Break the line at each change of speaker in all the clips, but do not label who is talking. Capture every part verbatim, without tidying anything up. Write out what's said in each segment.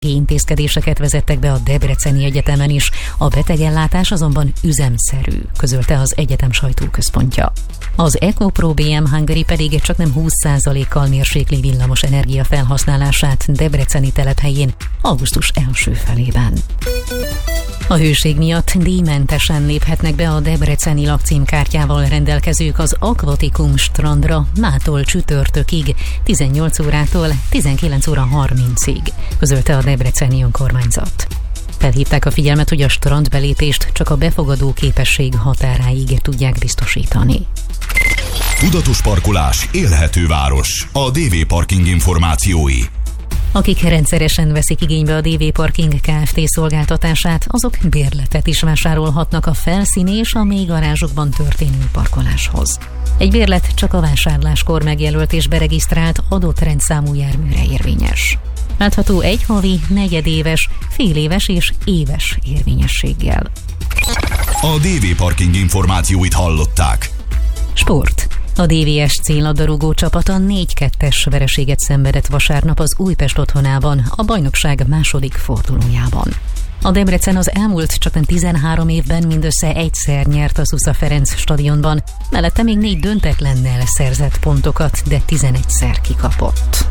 Intézkedéseket vezettek be a Debreceni Egyetemen is, a betegellátás azonban üzemszerű, közölte az egyetem sajtóközpontja. Az EcoPro bé em Hungary pedig csaknem húsz százalékkal mérsékli villamos energia felhasználását Debreceni telephelyén augusztus első felében. A hőség miatt díjmentesen léphetnek be a debreceni lakcímkártyával rendelkezők az Aquatikum strandra mától csütörtökig, tizennyolc órától tizenkilenc óra harmincig, közölte a debreceni önkormányzat. Felhívták a figyelmet, hogy a strandbelépést csak a befogadó képesség határáig tudják biztosítani.
Tudatos parkolás, élhető város. A dé vé Parking információi.
Akik rendszeresen veszik igénybe a dé vé Parking Kft. Szolgáltatását, azok bérletet is vásárolhatnak a felszíni és a mély garázsokban történő parkoláshoz. Egy bérlet csak a vásárláskor megjelölt és beregisztrált adott rendszámú járműre érvényes. Látható egy havi, negyedéves, féléves és éves érvényességgel.
A dé vé Parking információit hallották.
Sport. A dé vé es cé labdarúgó csapata négy kettes vereséget szenvedett vasárnap az Újpest otthonában, a bajnokság második fordulójában. A Debrecen az elmúlt csaknem tizenhárom évben mindössze egyszer nyert a Susza Ferenc stadionban, mellette még négy döntetlennel szerzett pontokat, de tizenegyszer kikapott.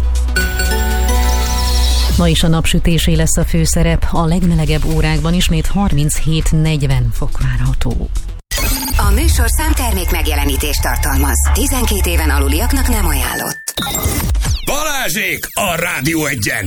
Ma is a napsütésé lesz a főszerep, a legmelegebb órákban ismét harminchét negyven fok várható.
A műsorszám termék megjelenítést tartalmaz. tizenkét éven aluliaknak nem ajánlott.
Balázsék a Rádió Egyen!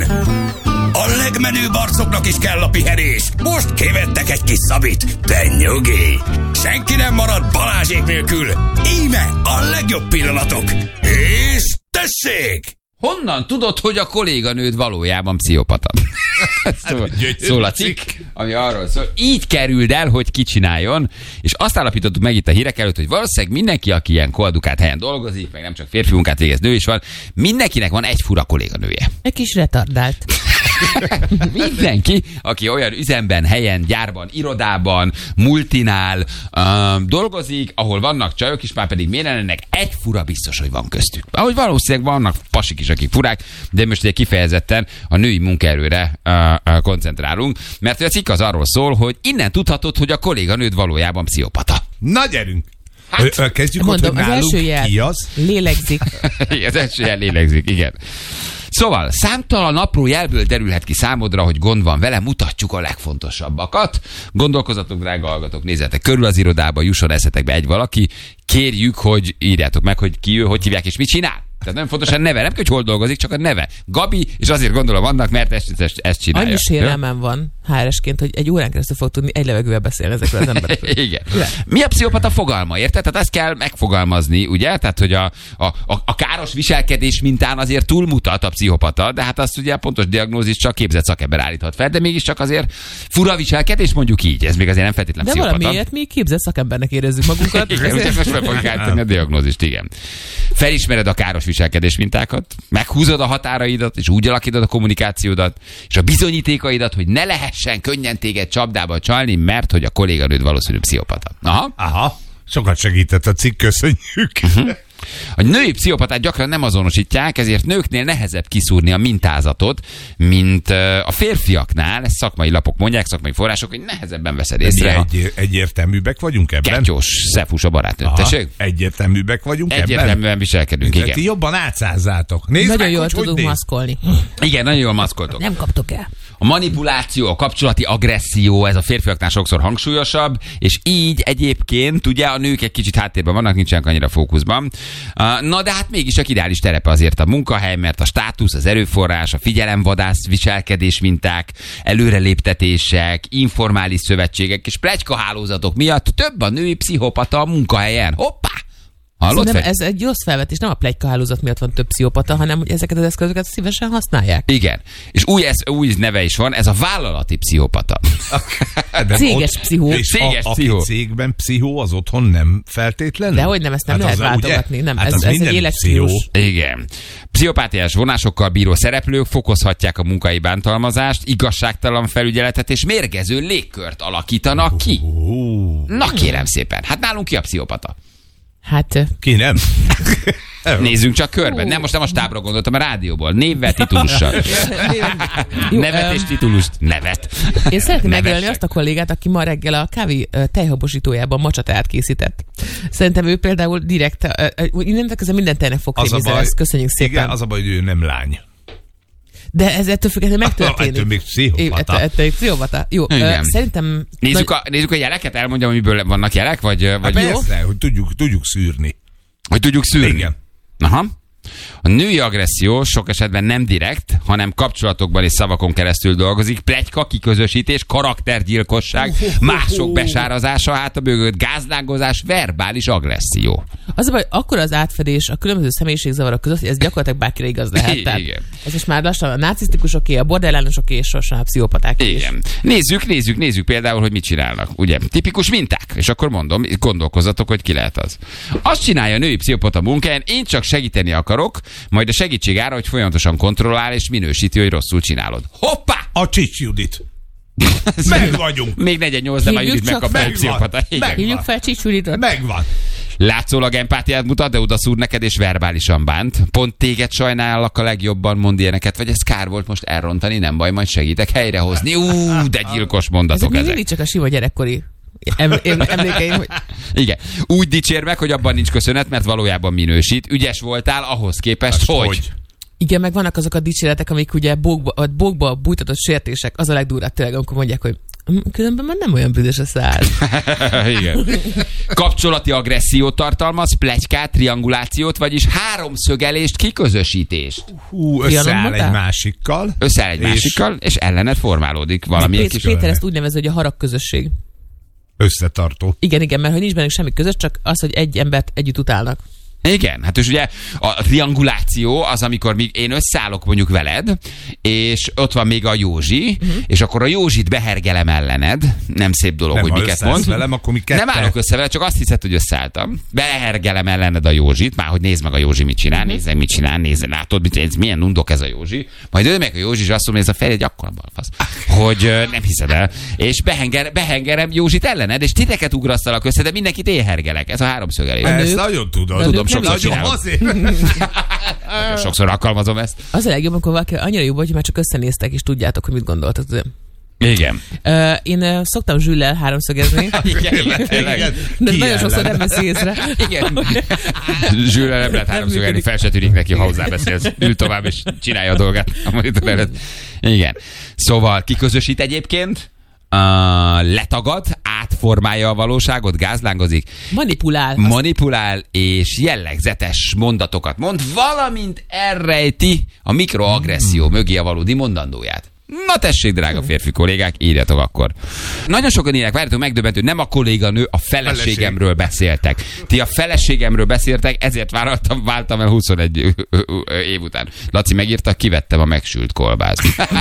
A legmenőbb arcoknak is kell a pihenés. Most kivettek egy kis szabit, de nyugi! Senki nem marad Balázsék nélkül. Íme a legjobb pillanatok. És tessék!
Honnan tudod, hogy a kolléganőd valójában pszichopata? szól, szól a cikk, ami arról szól. Így kerüld el, hogy ki csináljon, és azt állapítottuk meg itt a hírek előtt, hogy valószínűleg mindenki, aki ilyen koedukált helyen dolgozik, meg nem csak férfi munkát végez, nő is van, mindenkinek van egy fura kolléganője.
Egy kis retardált.
Mindenki, aki olyan üzemben, helyen, gyárban, irodában, multinál uh, dolgozik, ahol vannak csajok is, már pedig miért lennek, egy fura biztos, hogy van köztük. Ahogy valószínűleg vannak pasik is, akik furák, de most ugye kifejezetten a női munkaerőre uh, uh, koncentrálunk, mert a cikk az arról szól, hogy innen tudhatod, hogy a kolléganőd valójában pszichopata.
Na gyerünk!
Hát,
Ö, kezdjük
mondom,
ott, hogy
az első jel
ki az?
lélegzik.
az első jel lélegzik, igen. Szóval, számtalan apró jelből derülhet ki számodra, hogy gond van vele, mutatjuk a legfontosabbakat. Gondolkozzatok, drága hallgatók, nézzetek körül az irodába, jusson eszetekbe egy valaki, kérjük, hogy írjátok meg, hogy ki ő, hogy hívják és mit csinál. Tehát nem fontos a neve, nem kell, hogy hol dolgozik, csak a neve. Gabi, és azért gondolom annak, mert ezt, ezt, ezt csinálja.
Annyi sérelmem van há er esként, hogy egy órán keresztül fog tudni egy levegővel beszélni ezekről az emberekről.
Igen. Mi a pszichopata fogalma, érted? Tehát ezt kell megfogalmazni, ugye? Tehát, hogy a, a, a, a káros viselkedés mintán azért túlmutat a pszichopata, de hát azt ugye a pontos diagnózis csak képzett szakember állíthat fel, de mégiscsak azért fura viselkedés, mondjuk így. Ez még azért nem feltétlenül
de
pszichopata.
De valamiért mi képzett szakembernek érezzük magunkat.
Igen, ugye most meg fogjuk állítani a diagnózist, igen. Felismered a káros viselkedés mintákat, meghúzod a határaidat, és úgy alakítod a kommunikációdat, és a bizonyítékaidat, hogy ne lehessen könnyen téged csapdába csalni, mert hogy a kolléganőd valószínű pszichopata. Aha.
Aha, sokat segített a cikk, köszönjük.
Uh-huh. A női pszichopatát gyakran nem azonosítják, ezért nőknél nehezebb kiszúrni a mintázatot, mint a férfiaknál. Ezt szakmai lapok mondják, szakmai források, hogy nehezebben veszed észre.
Egy, egyértelműbbek vagyunk ebben?
Kettős, szefus a barátnőm. Tessék?
Egyértelműbbek vagyunk
Egyértelműen ebben? Egyértelműen viselkedünk, igen.
Ti jobban átszázzátok. Nézd
nagyon
meg,
jól
hogy
tudunk
hogy
maszkolni.
Igen, nagyon jól maszkoltok.
Nem kaptok el.
A manipuláció, a kapcsolati agresszió, ez a férfiaknál sokszor hangsúlyosabb, és így egyébként ugye a nők egy kicsit háttérben vannak, nincsenek annyira fókuszban. Na de hát mégis a ideális terepe azért a munkahely, mert a státusz, az erőforrás, a figyelemvadász viselkedés minták, előreléptetések, informális szövetségek és pletykahálózatok miatt több a női pszichopata a munkahelyen. Hoppá! Hallott
nem,
fel?
ez egy rossz felvetés, nem a pletykahálózat miatt van több pszichopata, hanem hogy ezeket az eszközöket szívesen használják.
Igen. És új, ez, új neve is van, ez a vállalati pszichopata.
Céges pszichó.
És
Céges
a,
pszichó.
aki cégben pszichó, az otthon nem feltétlenül?
Dehogy nem, ezt nem
hát
lehet
az,
váltogatni.
ugye?
Nem,
hát
ez,
az
ez egy életstílus.
Igen. Pszichopátiás vonásokkal bíró szereplők fokozhatják a munkai bántalmazást, igazságtalan felügyeletet és mérgező légkört alakítanak ki. Na kérem szépen, hát nálunk ki a pszichopata?
Hát...
Ki nem?
Nézzünk csak körben. Nem, most nem a stábra gondoltam, a rádióból. Névvel, titulussal. Nevet és titulust. Nevet.
Én szeretném megölni
Nevessek.
azt a kollégát, aki ma reggel a kávé ö, tejhabosítójában macsatát készített. Szerintem ő például direkt, innentől kezdve minden tejnek fog krémizni lesz. Köszönjük szépen.
Igen, az a baj, hogy ő nem lány.
De ez ettől függetlenül megtörténik.
Ettől még pszichopata.
Ettől, ettől még pszichopata. Jó, ö, szerintem...
Nézzük
nagy-
a, nézzük a jeleket, elmondjam, amiből vannak jelek, vagy,
Hát
vagy
persze, hogy tudjuk, tudjuk szűrni.
hogy tudjuk szűrni.
Igen.
Aha. A női agresszió sok esetben nem direkt, hanem kapcsolatokban és szavakon keresztül dolgozik. Pletyka, kiközösítés, karaktergyilkosság, mások besárazása, hát a bőgött gázlángozás, verbális agresszió.
Az a baj, akkor az átfedés a különböző személyiségzavarok között, hogy ez gyakorlatilag bárkire igaz lehet. Tehát
Igen.
ez most már lassan a narcisztikusoké, a borderlánosoké, és sorsan a pszichopatáké is.
Igen. Nézzük, nézzük, nézzük például, hogy mit csinálnak. Ugye, tipikus minták. És akkor mondom, gondolkozzatok, hogy ki lehet az. Azt csinálja a női pszichopata munkáján, én csak segíteni akarok, majd a segítség ára, hogy folyamatosan kontrollál és minősíti, hogy rosszul csinálod. Hoppá!
A Csics Judit. Meg vagyunk.
Még negyvennyolc, de már
Hívjuk
Judit
csak
megkapta egy
meg
pszichopata.
van.
Igen.
Meg
Hívjuk
van.
fel Csicsülitot.
Megvan.
Látszólag empátiát mutat, de oda szúr neked és verbálisan bánt. Pont téged sajnállak a legjobban, mond ilyeneket, vagy ez kár volt most elrontani, nem baj, majd segítek helyrehozni. Ú, de gyilkos
Ezek
mondatok
még
ezek.
mindig csak a sima gyerekkori em- em- emlékeim, hogy
Igen. Úgy dicsér meg, hogy abban nincs köszönet, mert valójában minősít. Ügyes voltál ahhoz képest,
Hát,
hogy...
hogy?
igen, meg vannak azok a dicséretek, amik ugye bókba, vagy bókba bújtatott sértések, az a legdurvább tényleg, amikor mondják, hogy "Mm, különben már nem olyan büdös a szád."
Igen. Kapcsolati agressziót tartalmaz, pletykát, triangulációt, vagyis háromszögelést, kiközösítést.
Hú,
Trianon
összeáll
mondtál?
egy másikkal.
Összeáll egy
És-
másikkal, és ellened formálódik valamilyen
Péter,
kis...
Péter ezt úgy nevezi, hogy a harag közösség.
Összetartó.
Igen, igen, mert hogy nincs bennük semmi közös, csak az, hogy egy embert együtt utálnak.
Igen, hát és ugye a trianguláció az, amikor még én összeállok mondjuk veled, és ott van még a Józsi, uh-huh. és akkor a Józsit behergelem ellened, nem szép dolog,
Nem,
hogy
ha
miket
összeállsz
mond.
velem, akkor mi ketten-
Nem állok össze vele, csak azt hiszed, hogy összeálltam. Behergelem ellened a Józsit, már hogy nézd meg a Józsi mit csinál, nézd meg mit csinál, nézd, látod, mit, ez milyen undok ez a Józsi. Majd ő meg a Józsi, és azt mondja, ez a fejed egy akkora balfasz, hogy ö, nem hiszed el. És behenger, behengerem Józsit ellened, és titeket ugrasztalak össze, de mindenkit éhergelek. Ez a háromszögelés.
Ezt
nők-
nagyon tudod.
a
Tudom,
nők nem
sokszor
így
csinálom.
Azért.
Nagyon sokszor alkalmazom ezt.
Az a legjobb, amikor valaki annyira jobb, hogy már csak összenéztek, és tudjátok, hogy mit gondoltak.
Igen.
Uh, én uh, szoktam Zsüllel háromszögezni,
Igen, tényleg.
de
Ki
nagyon sokszor
ellen?
nem veszi észre.
Igen. Zsűrre nem lehet háromszögelni, fel se tűnik neki, ha hozzábeszélsz. Ül tovább és csinálja a dolgát a monitor előtt. Igen. Szóval kiközösít egyébként, uh, letagad, átformálja a valóságot, gázlángozik,
Manipulál.
manipulál és jellegzetes mondatokat mond, valamint elrejti a mikroagresszió mögé a valódi mondandóját. Na tessék, drága férfi kollégák, írjatok akkor. Nagyon sokan írják, várjátok, megdöbbentő, nem a kolléganő, a feleségemről beszéltek. Ti a feleségemről beszéltek, ezért váltam, váltam el huszonegy év után. Laci megírta, kivettem a megsült kolbászt.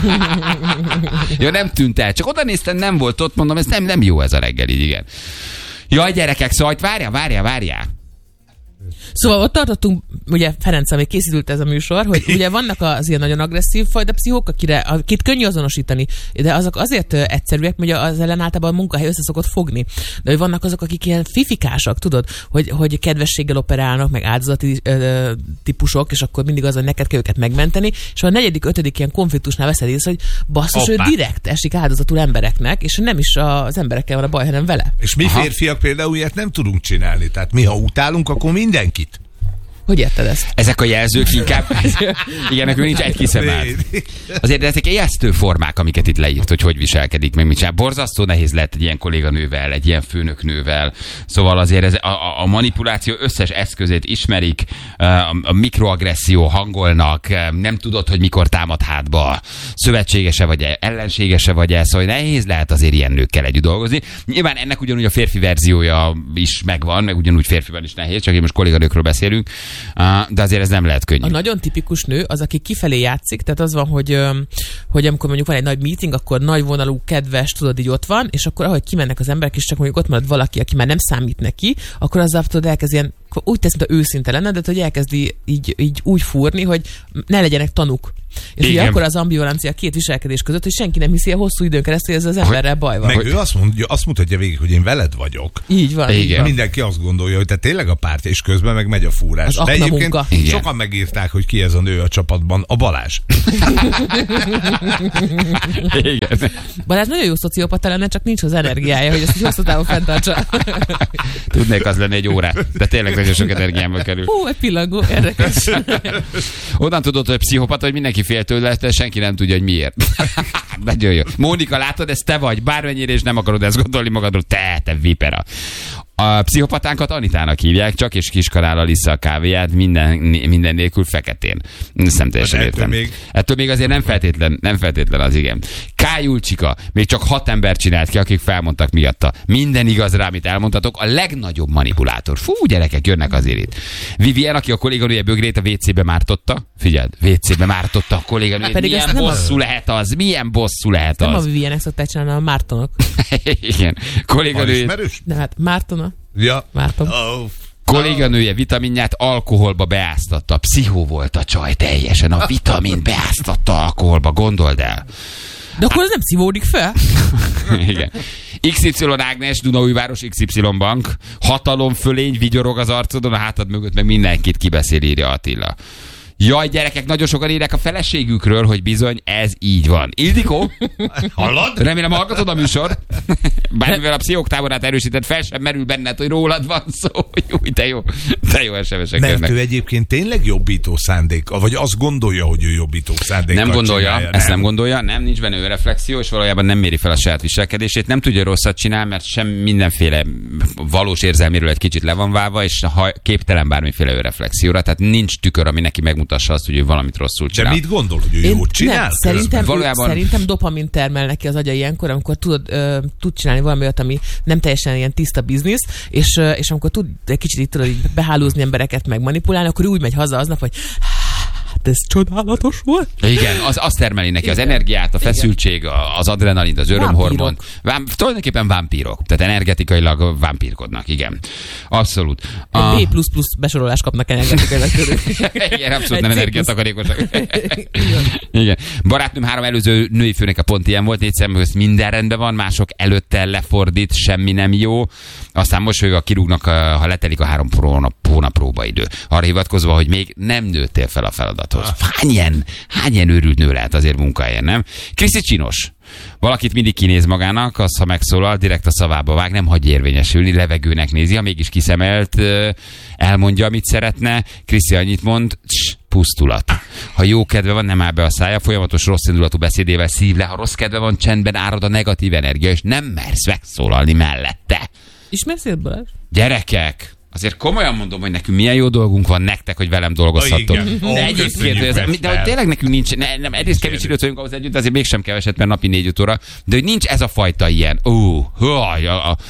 Ja, nem tűnt el, csak oda néztem, nem volt ott, mondom, ez nem, nem jó ez a reggel, így igen. Jaj, gyerekek, szóval várjál, várjál, várjál.
Szóval ott tartottunk, ugye Ferenc, amíg készült ez a műsor, hogy ugye vannak az ilyen nagyon agresszív fajta pszichók, akire, akit könnyű azonosítani, de azok azért ö, egyszerűek, mert az ellen általában a munkahely össze szokott fogni. De hogy vannak azok, akik ilyen fifikásak, tudod, hogy, hogy kedvességgel operálnak, meg áldozati ö, típusok, és akkor mindig az, hogy neked kell őket megmenteni, és a negyedik, ötödik ilyen konfliktusnál veszed észre, hogy basszus, ő
Hoppá.
direkt esik áldozatul embereknek, és nem is az emberekkel van a baj, hanem vele.
És mi
Aha.
férfiak például ilyet nem tudunk csinálni. Tehát mi, ha utálunk, akkor mindenkit.
Hogy érted ezt?
Ezek a jelzők inkább... Igen, nekünk nincs egy kiszemelt. Azért de ezek ijesztő formák, amiket itt leírt, hogy hogy viselkedik, meg mit csinál. Borzasztó nehéz lett egy ilyen kolléganővel, egy ilyen főnöknővel. Szóval azért ez, a, a manipuláció összes eszközét ismerik, a, a mikroagresszió hangolnak, nem tudod, hogy mikor támad hátba, szövetségese vagy ellenségese vagy el, szóval nehéz lehet azért ilyen nőkkel együtt dolgozni. Nyilván ennek ugyanúgy a férfi verziója is megvan, meg ugyanúgy férfiban is nehéz, csak én most kolléganőkről beszélünk, de azért ez nem lehet könnyű.
A nagyon tipikus nő az, aki kifelé játszik, tehát az van, hogy, öm, hogy amikor mondjuk van egy nagy meeting, akkor nagy vonalú, kedves, tudod, így ott van, és akkor ahogy kimennek az emberek, és csak mondjuk ott marad valaki, aki már nem számít neki, akkor azzal tudod elkezd ilyen, úgy tesz, mint a őszinte lenne, de hogy elkezdi így, így úgy fúrni, hogy ne legyenek tanúk. És
Igen.
ugye akkor az ambivalencia a két viselkedés között, hogy senki nem hiszi a hosszú időn keresztül, hogy ez az emberrel baj van.
Meg
Hogy...
ő azt, mondja, azt mutatja végig, hogy én veled vagyok.
Így van.
Igen.
Így van.
Mindenki azt gondolja, hogy te tényleg a pártja, és közben meg megy a fúrás.
Az
De
akna
egyébként
munka.
Igen.
sokan megírták, hogy ki ez a nő a csapatban. A Balázs.
Igen.
Balázs nagyon jó szociopata lenne, csak nincs az energiája, hogy ezt így hosszú távon fenntartsa.
Tudnék az lenni egy órát, de tényleg nagyon sok energiámba kerül.
Hú, egy pillangó, érdekes.
Onnan tudod, hogy pszichopata, hogy mindenki fél tőle, de senki nem tudja, hogy miért. Nagyon jó. Mónika, látod, ez te vagy, bármennyire, és nem akarod ezt gondolni magadról, te, te vipera. A pszichopatánkat Anitának hívják, csak és kiskanállal issza a kávéját, minden, minden nélkül feketén. Ezt nem teljesen
Hát
értem.
ettől még-
Ettől még azért nem feltétlen, nem feltétlen az, igen. Kájulcsika, még csak hat ember csinált ki, akik felmondtak miatta. Minden igaz rá, amit elmondhatok, a legnagyobb manipulátor. Fú, gyerekek, jönnek azért itt. Vivien, aki a kolléganője bögrét a vé cébe mártotta. Figyeld, vé cébe mártotta a kolléganőjét.
Pedig
Milyen
ezt nem a-
bosszú lehet az? Milyen bosszú lehet
Nem a
az?
Vivienek szokták csinálni, a Mártonok.
Igen.
Van
Kolléganőjét.
ismerős?
De hát Mártona,
Ja.
Márton.
Oh.
Kolléganője vitaminját alkoholba beáztatta. Pszichó volt a csaj teljesen. A vitamin beáztatta alkoholba, gondold el.
De akkor ez nem szívódik fel?
Igen. iksz ipszilon Ágnes, Dunaújváros iksz ipszilon Bank. Hatalom fölény, vigyorog az arcodon, a hátad mögött meg mindenkit kibeszél, írja Attila. Jaj, gyerekek, nagyon sokan írják a feleségükről, hogy bizony ez így van. Ildikó?
Hallod?
Remélem hallgatod a műsor. Bár mivel a pszichók táborát erősített, fel sem merül benned, hogy rólad van szó. Jó, de jó. De jó es em esek
Mert
jönnek.
ő egyébként tényleg jobbító szándék, vagy azt gondolja, hogy ő jobbító szándék.
Nem gondolja, ezt nem gondolja, nem, nincs benne önreflexió, és valójában nem méri fel a saját viselkedését, nem tudja rosszat csinálni, mert sem mindenféle valós érzelméről egy kicsit le van válva, és ha képtelen bármiféle önreflexióra, tehát nincs tükör, ami neki megmutassa azt, hogy ő valamit rosszul
De
csinál.
mit gondol, hogy ő
Én-
jót csinál?
Nem, szerintem,
Valójában-
szerintem dopamin termel neki az agya ilyenkor, amikor tudod, ö, tud csinálni valami olyat, ami nem teljesen ilyen tiszta biznisz, és, ö, és amikor tud egy kicsit így, tudod, így behálózni embereket, meg manipulálni, akkor úgy megy haza aznap, hogy hát ez csodálatos volt.
Igen, az, az termeli neki az energiát, a feszültség, a- az adrenalint, az örömhormon. Vám, tulajdonképpen vámpírok, tehát energetikailag vámpírkodnak, igen. Abszolút. A...
B plusz plusz besorolást kapnak energetikailag tőlük.
Igen, abszolút
Egy
nem
C plusz.
energiatakarékosak. Igen. Barátnőm három előző női főnöke pont ilyen volt, négy szem közt minden rendben van, mások előtte lefordít, semmi nem jó. Aztán mosolyogva kirúgnak, ha letelik a három hónap, hónap próbaidő. Arra hivatkozva, hogy még nem nőttél fel a feladathoz. Hány ilyen, hány ilyen őrült nő lehet azért munkahelyen, nem? Kriszi csinos. Valakit mindig kinéz magának, az, ha megszólal, direkt a szavába vág, nem hagyja érvényesülni, levegőnek nézi, ha mégis kiszemelt, ö, elmondja, amit szeretne. Kriszi annyit mond, cs, pusztulat. Ha jó kedve van, nem áll be a szája, folyamatos rossz indulatú beszédével szív le, ha rossz kedve van, csendben árad a negatív energia, és nem mersz megszólalni mellette.
Ismersz ilyet, Balázs?
Gyerekek! Azért komolyan mondom, hogy nekünk milyen jó dolgunk van nektek, hogy velem dolgozhattok.
Igen. Ó,
De egyébként,
köszönjük,
hogy ez,
Mester.
de hogy tényleg nekünk nincs, ne, nem, egyrészt kevés időt vagyunk ahhoz együtt, azért mégsem keveset, mert napi négy óra, de hogy nincs ez a fajta ilyen, ó, haj, a, a,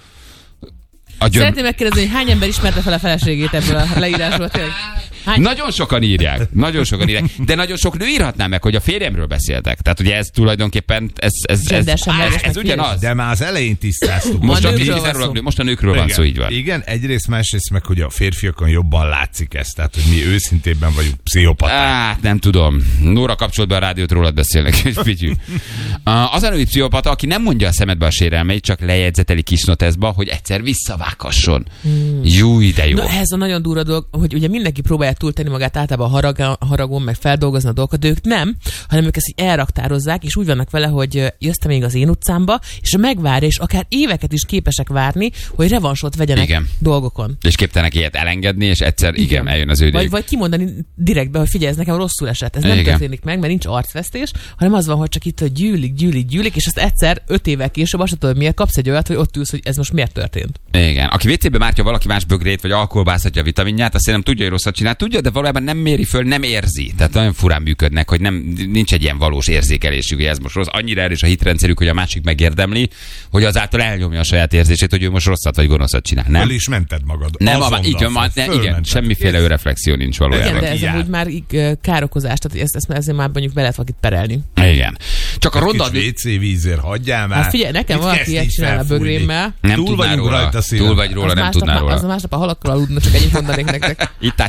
a gyöm...
Szeretném megkérdezni, hogy hány ember ismerte fel a feleségét ebből a leírásból? Tényleg? Hány?
Nagyon sokan írják, nagyon sokan írják, de nagyon sok nő írhatná meg, hogy a férjemről beszéltek. Tehát ugye ez tulajdonképpen, ez, ez, ez, ez,
Gendersemleges
ez, ez
megfigyelés.
ugyanaz.
De már az elején tisztáztuk.
Most
A
a,
nőkről
most,
van szó.
a, most a nőkről van szó, így van.
Igen, egyrészt, másrészt meg, hogy a férfiakon jobban látszik ez, tehát, hogy mi őszintében vagyunk pszichopaták.
Hát nem tudom. Nóra kapcsolt be a rádiót, rólad beszélnek. Figyelj. Az a női pszichopata, aki nem mondja a szemedbe a sérelmeit, csak lejegyzeteli kis noteszba, hogy egyszer visszavághasson. Hmm. Júj, de jó.
Na, ez a nagyon durva dolog, hogy ugye mindenki próbálja túltenni magát általában a harag, a haragon, meg feldolgozni a dolgokat, de ők nem, hanem ők ezt így elraktározzák, és úgy vannak vele, hogy ö, jössz te még az én utcámba, és megvárja, és akár éveket is képesek várni, hogy revansot vegyenek
Igen.
dolgokon.
És képtelenek ilyet elengedni, és egyszer igen, igen eljön az ő
Vagy,
idejük.
vagy kimondani direktbe, hogy figyelj, ez nekem rosszul esett. Ez nem
Igen.
történik meg, mert nincs arcvesztés, hanem az van, hogy csak itt hogy gyűlik, gyűlik, gyűlik, és azt egyszer öt évvel később azt tudod, miért kapsz egy olyat, hogy ott ülsz, hogy ez most miért történt.
Igen. Aki vé cébe mártja valaki más bögrét, vagy alkoholbáztatja a vitaminját, azt szerintem tudja, hogy rosszat csinál. Tudja, de valójában nem méri föl, nem érzi. Tehát nagyon furán működnek, hogy nem, nincs egy ilyen valós érzékelésük, hogy ez most rossz. Annyira erős a hitrendszerük, hogy a másik megérdemli, hogy azáltal elnyomja a saját érzését, hogy ő most rosszat vagy gonoszat csinál. Nem?
Föl is mented magad.
Nem,
Azonnal
a, így van, ma-
föl-
ne, igen,
fölmented.
semmiféle önreflexió nincs
Igen,
valójában.
de ez
Jár.
amúgy már így, ö, károkozás, tehát ezt, ezt ezért már mondjuk be lehet valakit perelni.
Igen. Csak a ronda
Kis vé cé vízért hagyjál már.
Hát figyelj, nekem
Mit
valaki
kezd
ilyet
így
csinál a
felfújni?
bögrémmel.
nem
Túl
tudná
vagyunk
róla.
rajta szíven.
Túl vagy róla,
Az
nem
másnap
tudná
már-
róla.
Az a másnap a halakkal aludna, csak ennyit mondanék nektek.
Itt álltam olyan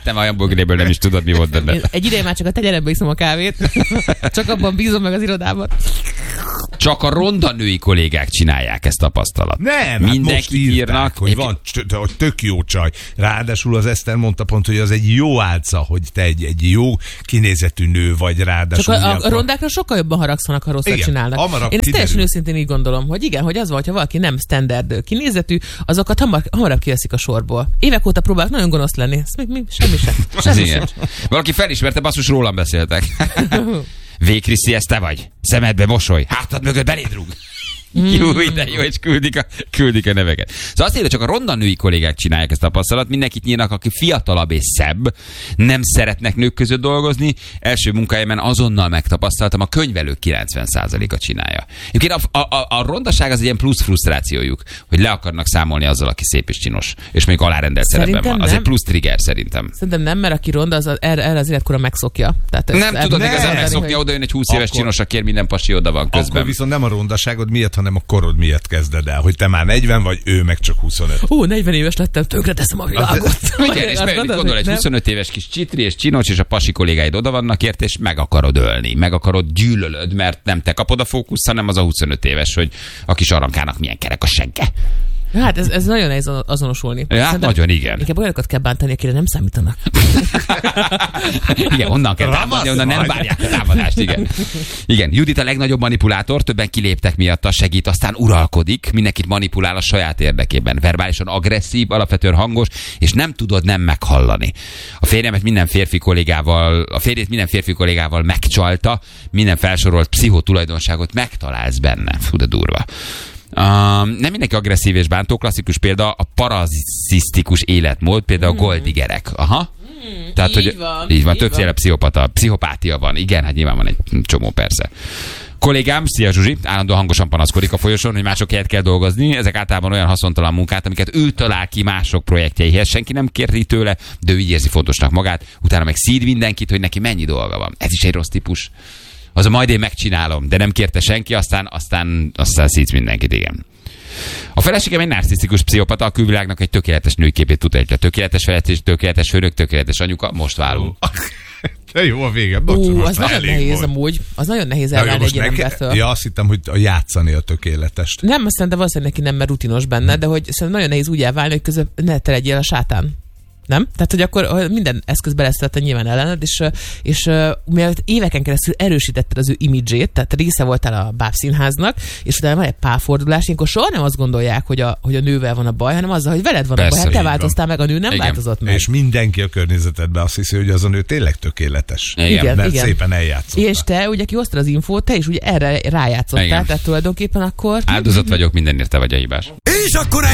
bögréből nem is tudod, mi volt benne.
Én egy ideje már csak a tegyelembe iszom a kávét. Csak abban bízom meg az irodában.
Csak a ronda női kollégák csinálják ezt tapasztalat.
Nem, hát most írnak, hogy van tök jó csaj. Ráadásul az Eszter mondta pont, hogy az egy jó álca, hogy te egy, egy jó kinézetű nő vagy, ráadásul.
Csak a, a, a rondákra sokkal jobban haragszanak, ha rosszat igen, csinálnak. Én ezt kiderül. Teljesen őszintén így gondolom, hogy igen, hogy az van, hogyha valaki nem standard kinézetű, azokat hamar, hamarabb kiveszik a sorból. Évek óta próbálok nagyon gonosz lenni. Ezt mi, mi, semmi sem. Semmi sem.
Valaki felismerte, basszus, rólam beszéltek. Vé. Kriszti, ez te vagy? Szemedbe mosoly, hátad mögött beléd rúg. Mm. Jó, de jó, és küldik a, küldik a neveket. Szóval azt írja, csak a ronda női kollégák csinálják ezt a tapasztalat, mindenkit nyírnak, aki fiatalabb és szebb, nem szeretnek nők között dolgozni. Első munkahelyemen azonnal megtapasztaltam, a könyvelők kilencven százaléka csinálja. Egyébként a, a, a, a rondaság az egy ilyen plusz frusztrációjuk, hogy le akarnak számolni azzal, aki szép és csinos, és még alárendelt szerepben van. Az egy plusz trigger szerintem.
Szerintem nem, mert aki ronda, az erre, erre az életkora megszokja. Tehát
nem tudod igazán megszokni, hogy... oda jön egy húsz éves akkor... csinos, aki minden pasi oda van közben.
Akkor viszont nem a rondaságod miatt, hanem a korod miatt kezded el, hogy te már negyven vagy, ő meg csak huszonöt.
Ó, negyven éves lettem, tönkre teszem a világot.
Igen, és meg gondol egy huszonöt éves kis csitri és csinos, és a pasi kollégáid oda vannak ért, és meg akarod ölni, meg akarod gyűlölöd, mert nem te kapod a fókuszt, hanem az a huszonöt éves, hogy a kis arankának milyen kerek a segge.
Hát ez, ez nagyon nehéz azonosulni.
Ja, hát nagyon, igen.
Inkább olyanokat kell bántani, akire nem számítanak.
Igen, onnan kell támadni, onnan nem várják a támadást, igen. Igen, Judit a legnagyobb manipulátor, többen kiléptek miatta, segít, aztán uralkodik, mindenkit manipulál a saját érdekében. Verbálisan agresszív, alapvetően hangos, és nem tudod nem meghallani. A férjemet minden férfi kollégával, a férjét minden férfi kollégával megcsalta, minden felsorolt pszichotulajdonságot megtalálsz benne. Fú, de durva. Uh, nem mindenki agresszív és bántó, klasszikus példa a parazisztikus életmód, például a goldigerek. Aha.
Hmm,
Tehát,
így
hogy
van,
így van,
így
többféle pszichopata, pszichopátia van. Igen, hát nyilván van egy csomó, persze. Kollégám, szia Zsuzsi, állandóan hangosan panaszkodik a folyosón, hogy mások helyet kell dolgozni. Ezek általában olyan haszontalan munkát, amiket ő talál ki mások projektjeihez. Senki nem kérti tőle, de ő így érzi fontosnak magát. Utána meg szíd mindenkit, hogy neki mennyi dolga van. Ez is egy rossz típus. Az a majd én megcsinálom, de nem kérte senki, aztán, aztán, aztán szíts mindenkit, igen. A feleségem egy narcisztikus pszichopata, a külvilágnak egy tökéletes női képét mutatja. Tökéletes felettes, tökéletes főnök, tökéletes anyuka, most válunk.
De jó a vége.
Ó, az nagyon nehéz volt. Amúgy. Az nagyon nehéz elvárni egy ilyen embertől.
Ja, azt hittem, hogy a játszani a tökéletest.
Nem, azt szerintem valószínűleg neki nem, mert rutinos benne, hmm. de hogy szerintem nagyon nehéz úgy elválni, hogy közben ne te legyél a sátán. Nem? Tehát, hogy akkor minden eszköz belesztette nyilván ellened, és, és mielőtt éveken keresztül erősítetted az ő imidzsét, tehát része voltál a bábszínháznak, és utána van egy párfordulás, ilyenkor soha nem azt gondolják, hogy a, hogy a nővel van a baj, hanem azzal, hogy veled van persze, a baj. Hát te változtál meg, a nő nem igen. változott meg.
És mindenki a környezetedben azt hiszi, hogy az a nő tényleg tökéletes.
Igen, igen.
Mert
igen.
szépen eljátszottál.
És te ugye kihoztad az infót, te is ugye erre rájátszottál, igen. tehát tulajdonképpen akkor...
Áldozat vagyok, mindenért te vagy a hibás.
És akkor